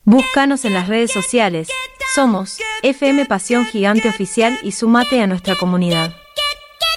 Búscanos en las redes sociales. Somos FM Pasión Gigante Oficial y sumate a nuestra comunidad.